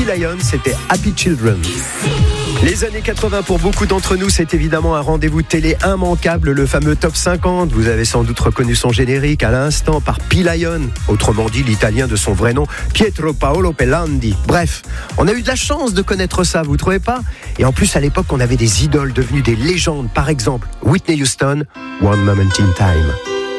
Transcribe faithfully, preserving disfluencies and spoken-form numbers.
Lion, c'était Happy Children. Les années quatre-vingts, pour beaucoup d'entre nous, c'est évidemment un rendez-vous télé immanquable, le fameux Top cinquante. Vous avez sans doute reconnu son générique à l'instant par P. Lion, autrement dit l'italien de son vrai nom, Pietro Paolo Pelandi. Bref, on a eu de la chance de connaître ça, vous trouvez pas ? Et en plus, à l'époque, on avait des idoles devenues des légendes. Par exemple, Whitney Houston, One Moment in Time.